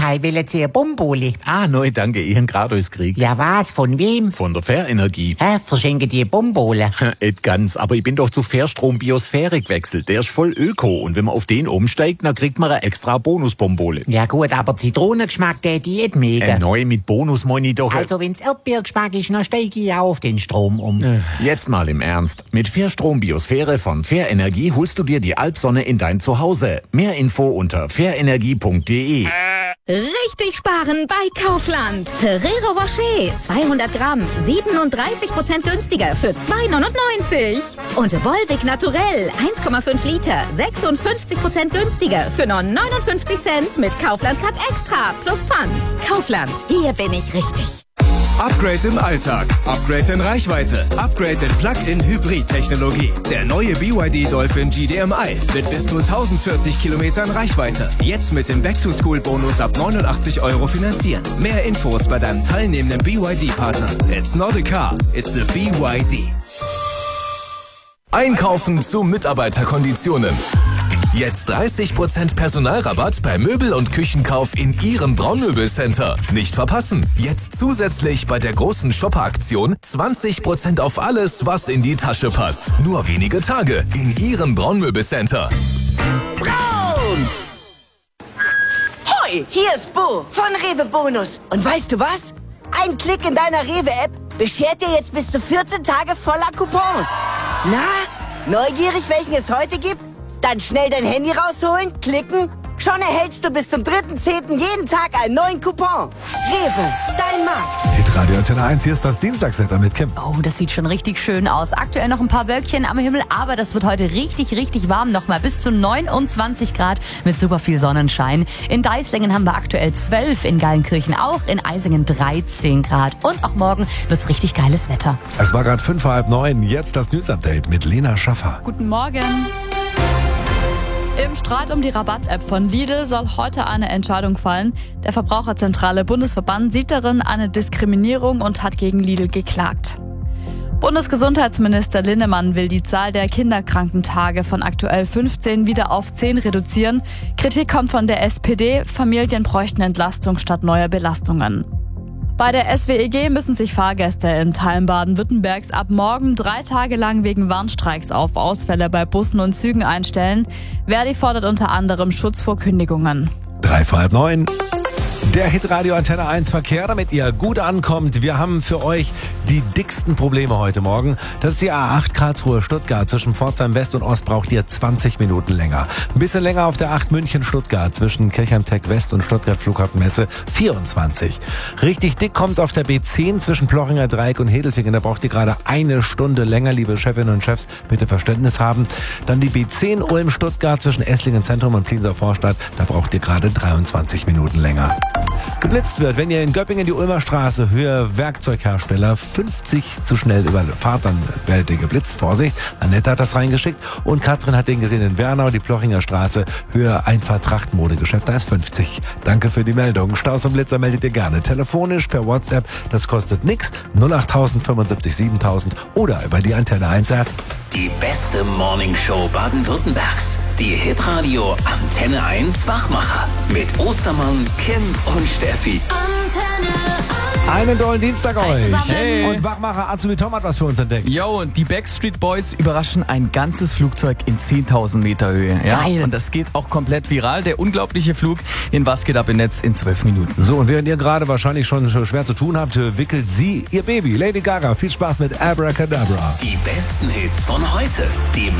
Hi, wollen Sie eine Bombole? Nein, danke, ich habe gerade alles gekriegt. Ja was, von wem? Von der Fährenergie. Verschenken die Bombole? Nicht ganz, aber ich bin doch zu Fairstrom Biosphäre gewechselt. Der ist voll öko und wenn man auf den umsteigt, dann kriegt man eine extra Bonusbombole. Ja gut, aber Zitronengeschmack, der die nicht mega. Neu mit Bonus meine ich doch. Also wenn's Erdbeergeschmack ist, dann steige ich auch auf den Strom um. Jetzt mal im Ernst. Mit Fairstrom Biosphäre von Fairenergie holst du dir die Alpsonne in dein Zuhause. Mehr Info unter fairenergie.de. Richtig sparen bei Kaufland. Ferrero Rocher, 200 Gramm, 37% günstiger für 2,99. Und Volvic Naturell, 1,5 Liter, 56% günstiger für nur 59 Cent mit Kaufland Cut Extra plus Pfand. Kaufland, hier bin ich richtig. Upgrade im Alltag, Upgrade in Reichweite, Upgrade in Plug-in-Hybrid-Technologie. Der neue BYD Dolphin GDMI mit bis zu 1040 Kilometern Reichweite. Jetzt mit dem Back-to-School-Bonus ab 89 € finanzieren. Mehr Infos bei deinem teilnehmenden BYD-Partner. It's not a car, it's a BYD. Einkaufen zu Mitarbeiterkonditionen. Jetzt 30% Personalrabatt bei Möbel- und Küchenkauf in Ihrem Braunmöbelcenter. Nicht verpassen. Jetzt zusätzlich bei der großen Shopper-Aktion 20% auf alles, was in die Tasche passt. Nur wenige Tage in Ihrem Braunmöbelcenter. Braun! Hoi, hier ist Bo von Rewe Bonus. Und weißt du was? Ein Klick in deiner Rewe-App beschert dir jetzt bis zu 14 Tage voller Coupons. Na, neugierig, welchen es heute gibt? Dann schnell dein Handy rausholen, klicken. Schon erhältst du bis zum 3.10. jeden Tag einen neuen Coupon. Rewe, dein Markt. Hitradio Antenne 1, hier ist das Dienstagswetter mit Kim. Oh, das sieht schon richtig schön aus. Aktuell noch ein paar Wölkchen am Himmel, aber das wird heute richtig, richtig warm. Nochmal bis zu 29 Grad mit super viel Sonnenschein. In Deislingen haben wir aktuell 12, in Gallenkirchen auch, in Eisingen 13 Grad. Und auch morgen wird's richtig geiles Wetter. Es war gerade 8:05, jetzt das News-Update mit Lena Schaffer. Guten Morgen. Im Streit um die Rabatt-App von Lidl soll heute eine Entscheidung fallen. Der Verbraucherzentrale Bundesverband sieht darin eine Diskriminierung und hat gegen Lidl geklagt. Bundesgesundheitsminister Linnemann will die Zahl der Kinderkrankentage von aktuell 15 wieder auf 10 reduzieren. Kritik kommt von der SPD, Familien bräuchten Entlastung statt neuer Belastungen. Bei der SWEG müssen sich Fahrgäste in Teilen Baden-Württembergs ab morgen 3 Tage lang wegen Warnstreiks auf Ausfälle bei Bussen und Zügen einstellen. Verdi fordert unter anderem Schutz vor Kündigungen. 8:03. Der Hitradio Antenne 1 Verkehr, damit ihr gut ankommt. Wir haben für euch die dicksten Probleme heute Morgen. Das ist die A8 Karlsruhe-Stuttgart. Zwischen Pforzheim West und Ost braucht ihr 20 Minuten länger. Ein bisschen länger auf der 8 München-Stuttgart. Zwischen Kirchheim-Tech West und Stuttgart Flughafenmesse 24. Richtig dick kommt's auf der B10 zwischen Plochinger Dreieck und Hedelfingen. Da braucht ihr gerade 1 Stunde länger, liebe Chefinnen und Chefs. Bitte Verständnis haben. Dann die B10 Ulm-Stuttgart zwischen Esslingen Zentrum und Pliensau Vorstadt. Da braucht ihr gerade 23 Minuten länger. Geblitzt wird, wenn ihr in Göppingen die Ulmer Straße Höhe Werkzeughersteller 50 zu schnell überfahrt, dann werdet ihr geblitzt. Vorsicht, Annette hat das reingeschickt und Katrin hat den gesehen in Wernau, die Plochinger Straße Höhe Einfahrt Trachtmodegeschäft, da ist 50. Danke für die Meldung. Staus und Blitzer meldet ihr gerne telefonisch per WhatsApp, das kostet nichts. 08000 75 7000 oder über die Antenne 1 App. Die beste Morningshow Baden-Württembergs. Die Hitradio Antenne 1 Wachmacher. Mit Ostermann, Kim und Steffi. Antenne 1. Einen tollen Dienstag Hi euch. zusammen. Hey. Und Wachmacher Azubi Tom hat was für uns entdeckt. Jo, und die Backstreet Boys überraschen ein ganzes Flugzeug in 10.000 Meter Höhe. Ja? Geil. Und das geht auch komplett viral. Der unglaubliche Flug in Was geht ab im Netz in 12 Minuten. So, und während ihr gerade wahrscheinlich schon schwer zu tun habt, wickelt sie ihr Baby, Lady Gaga. Viel Spaß mit Abracadabra. Die besten Hits von heute. Die